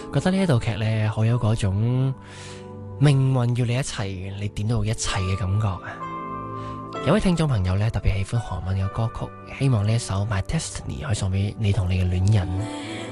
覺得呢一套劇呢，好有嗰種命運要你一齊，你點到一切嘅感覺啊！有位聽眾朋友呢，特別喜歡韓文嘅歌曲，希望呢一首《My Destiny》可以送俾你同你嘅戀人。